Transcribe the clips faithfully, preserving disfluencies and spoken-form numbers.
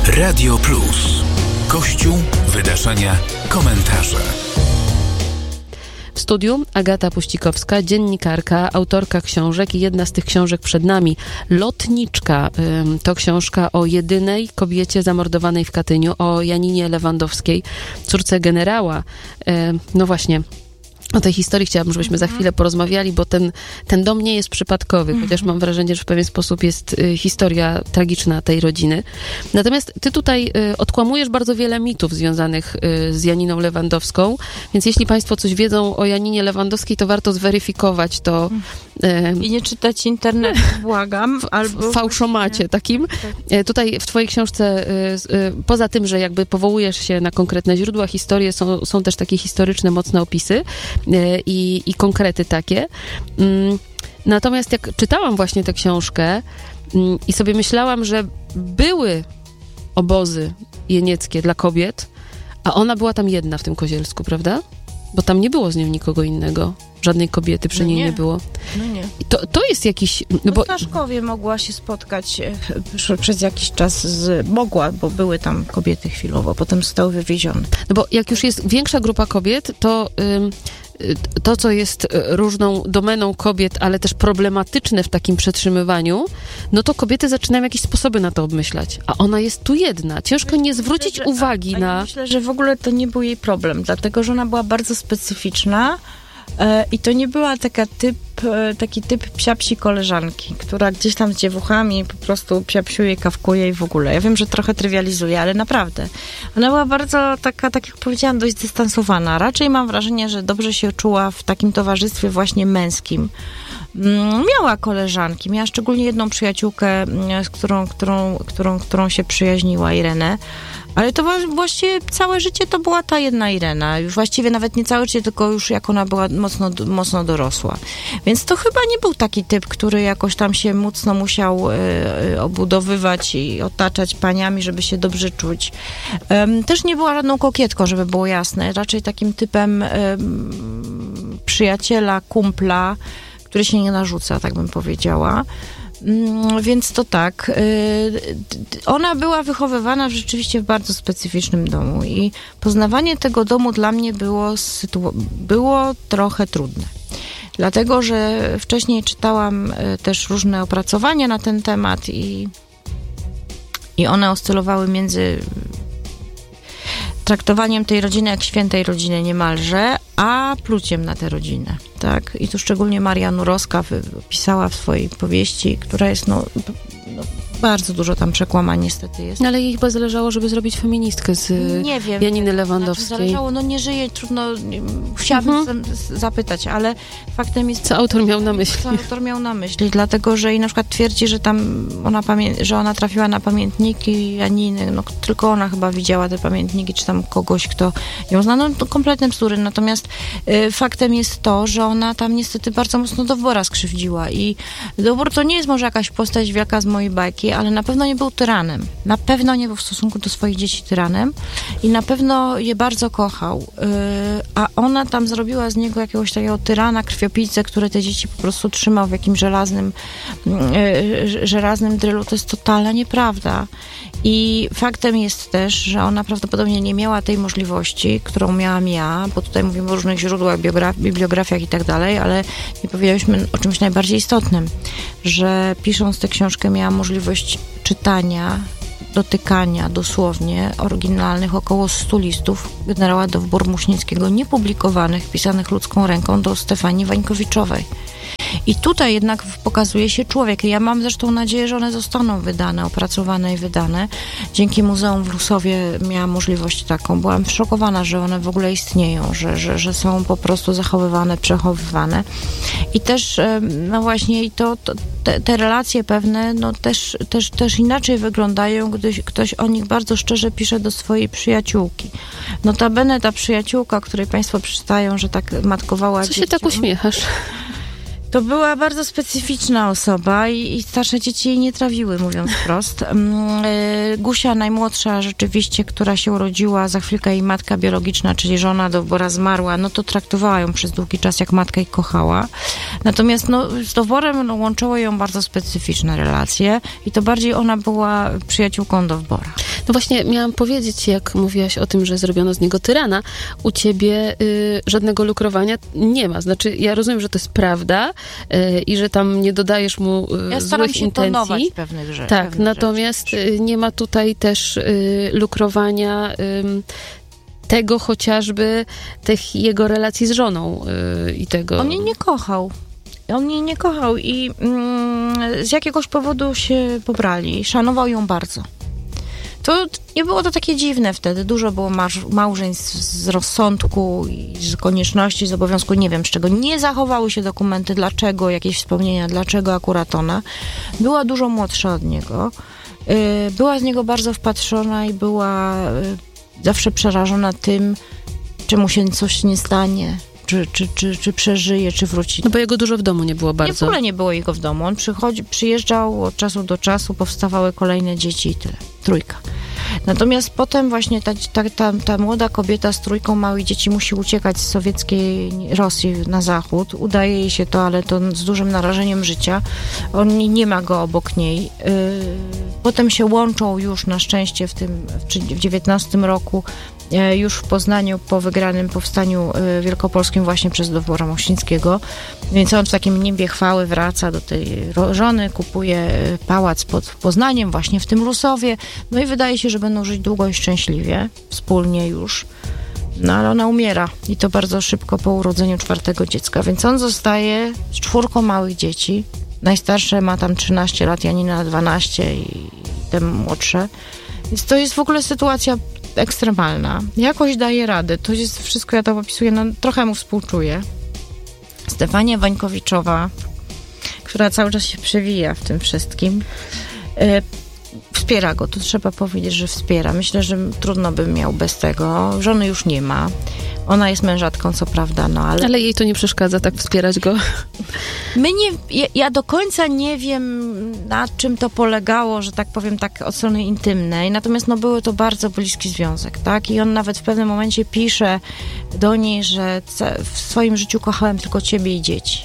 Radio Plus. Kościół, wydarzenia, komentarze. W studiu Agata Puścikowska, dziennikarka, autorka książek i jedna z tych książek przed nami, Lotniczka. To książka o jedynej kobiecie zamordowanej w Katyniu, o Janinie Lewandowskiej, córce generała. No właśnie, o tej historii chciałabym, żebyśmy za chwilę porozmawiali, bo ten, ten dom nie jest przypadkowy, chociaż mam wrażenie, że w pewien sposób jest y, historia tragiczna tej rodziny. Natomiast ty tutaj y, odkłamujesz bardzo wiele mitów związanych y, z Janiną Lewandowską, więc jeśli państwo coś wiedzą o Janinie Lewandowskiej, to warto zweryfikować to. Y, I nie czytać internetu, błagam. Albo w fałszomacie takim. Y, tutaj w twojej książce, y, y, poza tym, że jakby powołujesz się na konkretne źródła, historie, są, są też takie historyczne, mocne opisy. I, i konkrety takie. Natomiast jak czytałam właśnie tę książkę i sobie myślałam, że były obozy jenieckie dla kobiet, a ona była tam jedna w tym Kozielsku, prawda? Bo tam nie było z nią nikogo innego. Żadnej kobiety przy no niej nie. nie było. No nie. I to, to jest jakiś... No no bo bo w Staszkowie mogła się spotkać e, przez jakiś czas z... Mogła, bo były tam kobiety chwilowo, potem zostały wywiezione. No bo jak już jest większa grupa kobiet, to ym, to, co jest różną domeną kobiet, ale też problematyczne w takim przetrzymywaniu, no to kobiety zaczynają jakieś sposoby na to obmyślać. A ona jest tu jedna. Ciężko nie zwrócić Myślę, że, uwagi a, na... Ja myślę, że w ogóle to nie był jej problem, dlatego, że ona była bardzo specyficzna e, i to nie była taka typ, e, taki typ psiapsi koleżanki, która gdzieś tam z dziewuchami po prostu psiapsiuje, kawkuje i w ogóle. Ja wiem, że trochę trywializuję, ale naprawdę. Ona była bardzo taka, tak jak powiedziałam, dość zdystansowana. Raczej mam wrażenie, że dobrze się czuła w takim towarzystwie właśnie męskim. Miała koleżanki, miała szczególnie jedną przyjaciółkę, z którą, którą, którą, którą się przyjaźniła, Irenę. Ale to właściwie całe życie to była ta jedna Irena. Już właściwie nawet nie całe życie, tylko już jak ona była mocno, mocno dorosła. Więc to chyba nie był taki typ, który jakoś tam się mocno musiał y, obudowywać i otaczać paniami, żeby się dobrze czuć. Um, też nie była żadną kokietką, żeby było jasne. Raczej takim typem um, przyjaciela, kumpla, który się nie narzuca, tak bym powiedziała. Więc to tak. Ona była wychowywana rzeczywiście w bardzo specyficznym domu i poznawanie tego domu dla mnie było, było trochę trudne. Dlatego, że wcześniej czytałam też różne opracowania na ten temat i, i one oscylowały między traktowaniem tej rodziny jak świętej rodziny niemalże, a pluciem na tę rodzinę, tak? I tu szczególnie Maria Nurowska pisała w swojej powieści, która jest, no, no bardzo dużo tam przekłamań niestety jest. No ale jej chyba zależało, żeby zrobić feministkę z nie wiem, Janiny Lewandowskiej. Znaczy zależało, no nie żyje, trudno, chciałabym mhm. zapytać, ale faktem jest... Co autor miał na myśli? Co autor miał na myśli, dlatego, że i na przykład twierdzi, że tam ona, pamię- że ona trafiła na pamiętniki Janiny, no tylko ona chyba widziała te pamiętniki, czy tam kogoś, kto ją zna, no to kompletne bzdury, natomiast y, faktem jest to, że ona tam niestety bardzo mocno Dowbora skrzywdziła i Dowbor to nie jest może jakaś postać wielka z mojej bajki, ale na pewno nie był tyranem. Na pewno nie był w stosunku do swoich dzieci tyranem i na pewno je bardzo kochał. Yy, a ona tam zrobiła z niego jakiegoś takiego tyrana, krwiopijcę, który te dzieci po prostu trzymał w jakimś żelaznym yy, żelaznym drylu. To jest totalna nieprawda. I faktem jest też, że ona prawdopodobnie nie miała tej możliwości, którą miałam ja, bo tutaj mówimy o różnych źródłach, biograf- bibliografiach i tak dalej, ale nie powiedzieliśmy o czymś najbardziej istotnym, że pisząc tę książkę miałam możliwość czytania, dotykania dosłownie oryginalnych około stu listów generała Dowbor-Muśnickiego, niepublikowanych, pisanych ludzką ręką do Stefanii Wańkowiczowej. I tutaj jednak pokazuje się człowiek. Ja mam zresztą nadzieję, że one zostaną wydane, opracowane i wydane. Dzięki Muzeum w Lusowie miałam możliwość taką. Byłam szokowana, że one w ogóle istnieją, że, że, że są po prostu zachowywane, przechowywane. I też, no właśnie, i to, to te, te relacje pewne, no też, też, też inaczej wyglądają, gdy ktoś o nich bardzo szczerze pisze do swojej przyjaciółki. Notabene ta przyjaciółka, której państwo przeczytają, że tak matkowała Co się tak uśmiechasz? To była bardzo specyficzna osoba i, i starsze dzieci jej nie trawiły, mówiąc wprost. Gusia najmłodsza rzeczywiście, która się urodziła, za chwilkę jej matka biologiczna, czyli żona Dowbora zmarła, no to traktowała ją przez długi czas jak matkę i kochała. Natomiast no, z Dowborem no, łączyło ją bardzo specyficzne relacje i to bardziej ona była przyjaciółką Dowbora. No właśnie miałam powiedzieć, jak mówiłaś o tym, że zrobiono z niego tyrana, u ciebie y, żadnego lukrowania nie ma. Znaczy, ja rozumiem, że to jest prawda y, i że tam nie dodajesz mu y, ja staram złych się intencji. tonować pewnych rzeczy. Tak, pewnych natomiast rzeczy. y, nie ma tutaj też y, lukrowania y, tego chociażby tych jego relacji z żoną y, i tego... On mnie nie kochał. On mnie nie kochał i mm, z jakiegoś powodu się pobrali. Szanował ją bardzo. To nie było to takie dziwne wtedy. Dużo było marz- małżeństw z rozsądku i z konieczności, z obowiązku. Nie wiem z czego. Nie zachowały się dokumenty. Dlaczego? Jakieś wspomnienia. Dlaczego akurat ona? Była dużo młodsza od niego. Yy, była z niego bardzo wpatrzona i była yy, zawsze przerażona tym, czy mu się coś nie stanie. Czy, czy, czy, czy przeżyje, czy wróci. No bo jego dużo w domu nie było bardzo. Nie, w ogóle nie było jego w domu. On przychodzi, przyjeżdżał od czasu do czasu, powstawały kolejne dzieci i tyle. Trójka. Natomiast potem właśnie ta, ta, ta, ta młoda kobieta z trójką małych dzieci musi uciekać z sowieckiej Rosji na zachód. Udaje jej się to, ale to z dużym narażeniem życia. On nie, nie ma go obok niej. Yy, potem się łączą już na szczęście w tym w dziewiętnastym roku już w Poznaniu po wygranym powstaniu wielkopolskim właśnie przez Dowbora Mościńskiego. Więc on w takim niebie chwały wraca do tej żony, kupuje pałac pod Poznaniem, właśnie w tym Rusowie. No i wydaje się, że będą żyć długo i szczęśliwie, wspólnie już. No ale ona umiera i to bardzo szybko po urodzeniu czwartego dziecka. Więc on zostaje z czwórką małych dzieci. Najstarsze ma tam trzynaście lat, Janina dwanaście i te młodsze. Więc to jest w ogóle sytuacja ekstremalna. Jakoś daje radę. To jest wszystko, ja to opisuję, no trochę mu współczuję. Stefania Wańkowiczowa, która cały czas się przewija w tym wszystkim, e, wspiera go. Tu trzeba powiedzieć, że wspiera. Myślę, że trudno by miał bez tego. Żony już nie ma. Ona jest mężatką, co prawda, no ale... Ale jej to nie przeszkadza tak wspierać go. My nie... Ja, ja do końca nie wiem, na czym to polegało, że tak powiem, tak od strony intymnej. Natomiast no był to bardzo bliski związek, tak? I on nawet w pewnym momencie pisze do niej, że w swoim życiu kochałem tylko ciebie i dzieci.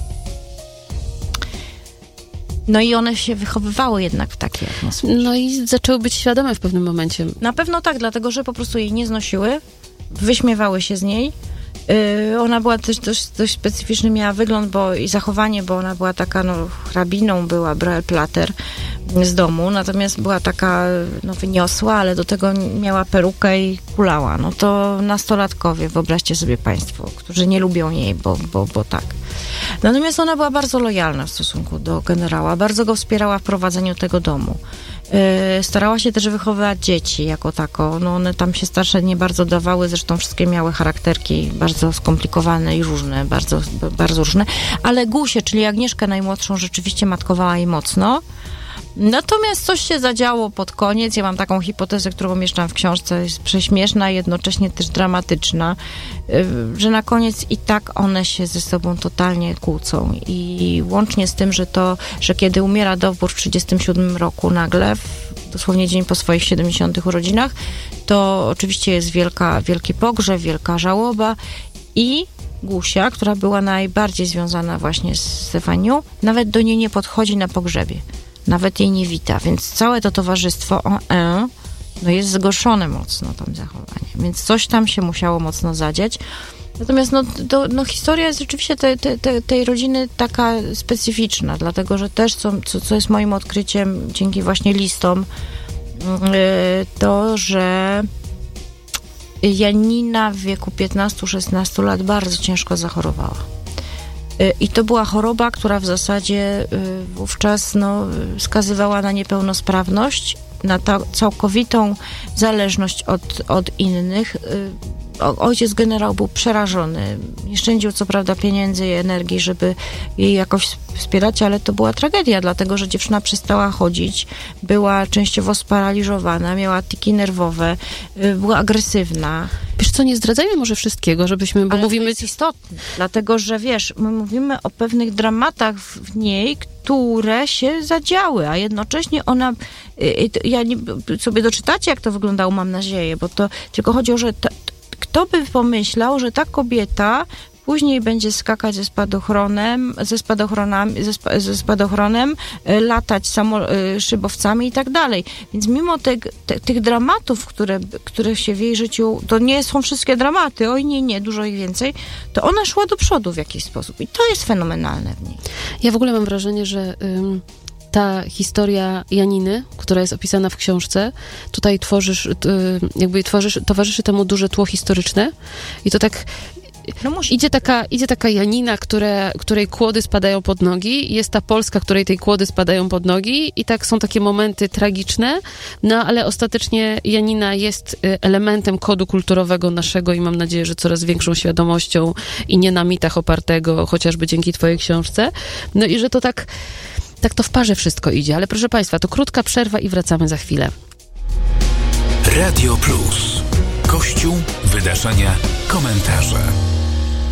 No i one się wychowywały jednak w takiej atmosferze. No i zaczęły być świadome w pewnym momencie. Na pewno tak, dlatego że po prostu jej nie znosiły, wyśmiewały się z niej. Yy, ona była też dość, dość specyficzny, miała wygląd bo, i zachowanie, bo ona była taka, no, hrabiną była, Brel-Plater z domu, natomiast była taka, no, wyniosła, ale do tego miała perukę i kulała. No to nastolatkowie, wyobraźcie sobie państwo, którzy nie lubią jej, bo, bo, bo tak. Natomiast ona była bardzo lojalna w stosunku do generała, bardzo go wspierała w prowadzeniu tego domu. Yy, starała się też wychowywać dzieci jako tako. No one tam się starsze nie bardzo dawały, zresztą wszystkie miały charakterki bardzo skomplikowane i różne, bardzo, bardzo różne. Ale Gusię, czyli Agnieszkę najmłodszą, rzeczywiście matkowała jej mocno. Natomiast coś się zadziało pod koniec. Ja mam taką hipotezę, którą mieszczam w książce, jest prześmieszna, jednocześnie też dramatyczna, że na koniec i tak one się ze sobą totalnie kłócą. I łącznie z tym, że to, że kiedy umiera Dowbor w trzydziestym siódmym roku nagle, dosłownie dzień po swoich siedemdziesiątych urodzinach, to oczywiście jest wielka, wielki pogrzeb, wielka żałoba i Gusia, która była najbardziej związana właśnie z Stefanią, nawet do niej nie podchodzi na pogrzebie. Nawet jej nie wita, więc całe to towarzystwo o, e, no jest zgorszone mocno tam zachowanie, więc coś tam się musiało mocno zadziać. Natomiast no, to, no historia jest rzeczywiście te, te, te, tej rodziny taka specyficzna, dlatego że też, co, co, co jest moim odkryciem dzięki właśnie listom, yy, to, że Janina w wieku piętnastu szesnastu lat bardzo ciężko zachorowała. I to była choroba, która w zasadzie wówczas no, wskazywała na niepełnosprawność, na ta całkowitą zależność od, od innych. Ojciec generał był przerażony. Nie szczędził co prawda pieniędzy i energii, żeby jej jakoś wspierać, ale to była tragedia, dlatego że dziewczyna przestała chodzić, była częściowo sparaliżowana, miała tiki nerwowe, była agresywna. Wiesz co, nie zdradzajmy może wszystkiego, żebyśmy, bo ale mówimy... to jest istotne, dlatego że wiesz, my mówimy o pewnych dramatach w niej, które się zadziały, a jednocześnie ona, ja nie, sobie doczytacie, jak to wyglądało, mam nadzieję, bo to tylko chodzi o, że ta, kto by pomyślał, że ta kobieta później będzie skakać ze spadochronem, ze spadochronami, ze, spa, ze spadochronem, y, latać samo, y, szybowcami i tak dalej. Więc mimo te, te, tych dramatów, które, które się w jej życiu, to nie są wszystkie dramaty, oj nie, nie, dużo ich więcej, to ona szła do przodu w jakiś sposób i to jest fenomenalne w niej. Ja w ogóle mam wrażenie, że ym, ta historia Janiny, która jest opisana w książce, tutaj tworzysz, y, jakby tworzysz, towarzyszy temu duże tło historyczne i to tak no musi. Idzie taka, idzie taka Janina, które, której kłody spadają pod nogi, jest ta Polska, której tej kłody spadają pod nogi i tak są takie momenty tragiczne, no ale ostatecznie Janina jest elementem kodu kulturowego naszego i mam nadzieję, że coraz większą świadomością i nie na mitach opartego, chociażby dzięki twojej książce. No i że to tak, tak to w parze wszystko idzie, ale proszę państwa, to krótka przerwa i wracamy za chwilę. Radio Plus. Kościół, wydarzenia, komentarze.